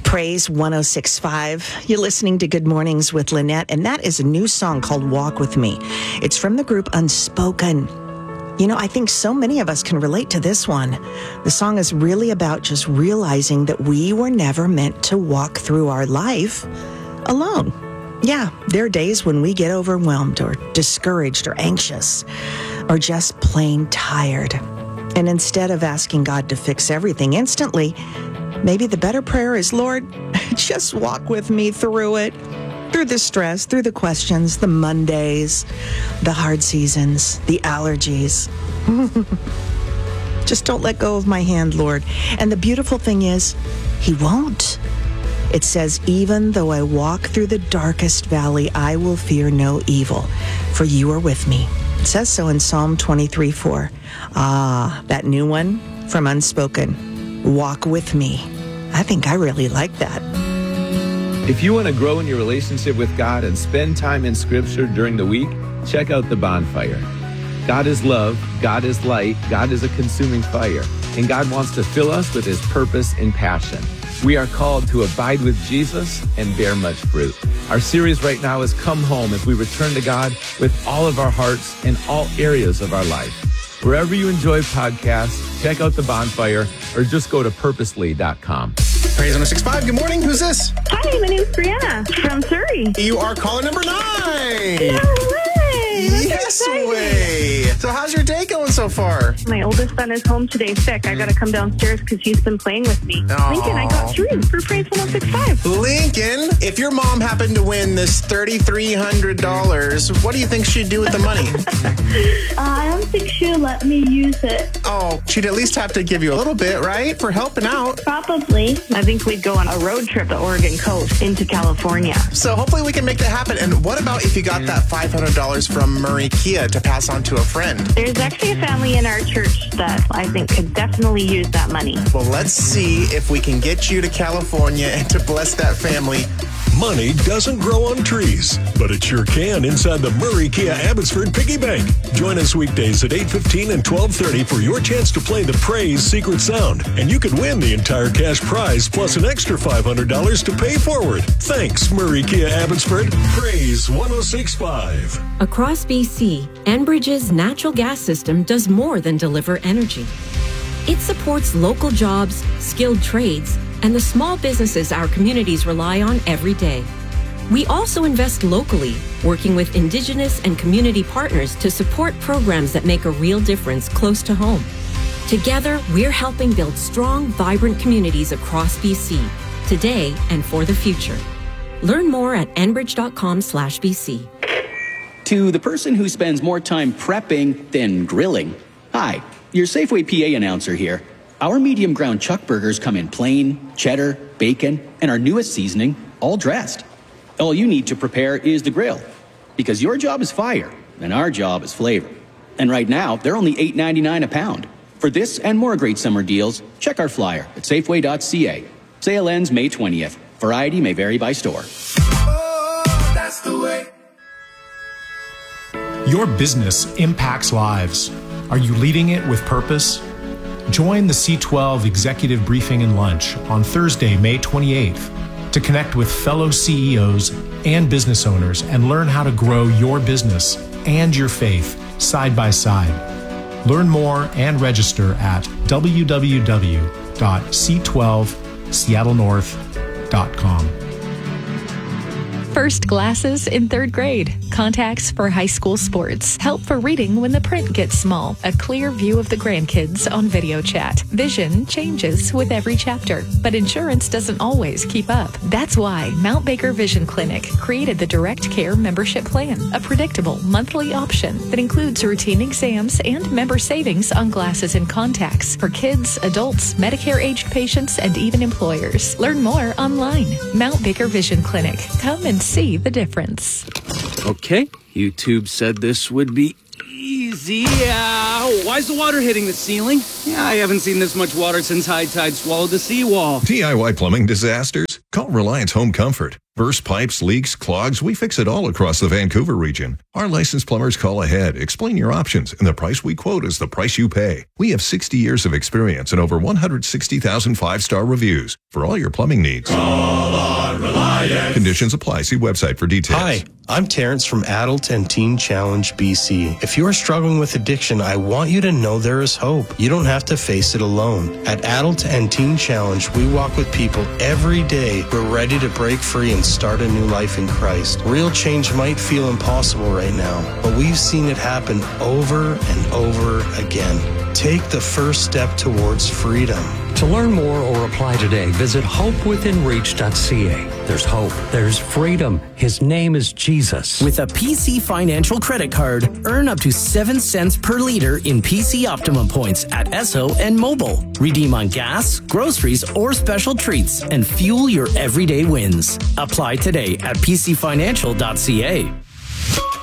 Praise 106.5. You're listening to Good Mornings with Lynette, and that is a new song called Walk With Me. It's from the group Unspoken. You know, I think so many of us can relate to this one. The song is really about just realizing that we were never meant to walk through our life alone. Yeah, there are days when we get overwhelmed or discouraged or anxious or just plain tired. And instead of asking God to fix everything instantly, maybe the better prayer is, Lord, just walk with me through it, through the stress, through the questions, the Mondays, the hard seasons, the allergies. Just don't let go of my hand, Lord. And the beautiful thing is, He won't. It says, even though I walk through the darkest valley, I will fear no evil, for you are with me. It says so in Psalm 23:4. Ah, that new one from Unspoken. Walk with me. I think I really like that. If you want to grow in your relationship with God and spend time in Scripture during the week, check out The Bonfire. God is love, God is light, God is a consuming fire, and God wants to fill us with His purpose and passion. We are called to abide with Jesus and bear much fruit. Our series right now is Come Home as we return to God with all of our hearts in all areas of our life. Wherever you enjoy podcasts, check out The Bonfire or just go to purposely.com. Praise 106.5. Good morning. Who's this? Hi, my name's Brianna from Surrey. You are caller number 9. No way! Yes way! So how's your day going so far? My oldest son is home today sick. I gotta come downstairs because he's been playing with me. Aww. Lincoln, I got through for Praise 106.5. Lincoln, if your mom happened to win this $3,300, what do you think she'd do with the money? I don't think she'll let me use it. Oh, she'd at least have to give you a little bit, right? For helping out. Probably. I think we'd go on a road trip to Oregon coast into California. So hopefully we can make that happen. And what about if you got that $500 from Murray Kia to pass on to a friend? There's actually a family in our church that I think could definitely use that money. Well, let's see if we can get you to California and to bless that family. Money doesn't grow on trees, but it sure can inside the Murray Kia Abbotsford Piggy Bank. Join us weekdays at 8:15 and 12:30 for your chance to play the Praise Secret Sound, and you could win the entire cash prize plus an extra $500 to pay forward. Thanks, Murray Kia Abbotsford. Praise 106.5. Across BC, Enbridge's natural gas system does more than deliver energy. It supports local jobs, skilled trades, and the small businesses our communities rely on every day. We also invest locally, working with Indigenous and community partners to support programs that make a real difference close to home. Together, we're helping build strong, vibrant communities across BC, today and for the future. Learn more at enbridge.com/BC. To the person who spends more time prepping than grilling, hi, your Safeway PA announcer here. Our medium ground chuck burgers come in plain, cheddar, bacon, and our newest seasoning, all dressed. All you need to prepare is the grill, because your job is fire, and our job is flavor. And right now, they're only $8.99 a pound. For this and more great summer deals, check our flyer at safeway.ca. Sale ends May 20th. Variety may vary by store. Oh, that's the way. Your business impacts lives. Are you leading it with purpose? Join the C12 Executive Briefing and Lunch on Thursday, May 28th to connect with fellow CEOs and business owners and learn how to grow your business and your faith side by side. Learn more and register at www.c12seattlenorth.com. First glasses in 3rd grade. Contacts for high school sports. Help for reading when the print gets small. A clear view of the grandkids on video chat. Vision changes with every chapter, but insurance doesn't always keep up. That's why Mount Baker Vision Clinic created the Direct Care Membership Plan, a predictable monthly option that includes routine exams and member savings on glasses and contacts for kids, adults, Medicare-aged patients, and even employers. Learn more online. Mount Baker Vision Clinic. Come and see the difference. Okay, YouTube said this would be easy. Why's the water hitting the ceiling? Yeah, I haven't seen this much water since high tide swallowed the seawall. DIY plumbing disasters? Call Reliance Home Comfort. Burst pipes, leaks, clogs, we fix it all across the Vancouver region. Our licensed plumbers call ahead, explain your options, and the price we quote is the price you pay. We have 60 years of experience and over 160,000 five-star reviews for all your plumbing needs. Call on Reliance. Conditions apply. See website for details. Hi, I'm Terrence from Adult and Teen Challenge BC. If you are struggling with addiction, I want you to know there is hope. You don't have to face it alone. At Adult and Teen Challenge, we walk with people every day who are ready to break free and start a new life in Christ. Real change might feel impossible right now, but we've seen it happen over and over again. Take the first step towards freedom. To learn more or apply today, visit hopewithinreach.ca. There's hope. There's freedom. His name is Jesus. With a PC Financial credit card, earn up to 7 cents per liter in PC Optimum points at Esso and Mobile. Redeem on gas, groceries, or special treats and fuel your everyday wins. Apply today at pcfinancial.ca.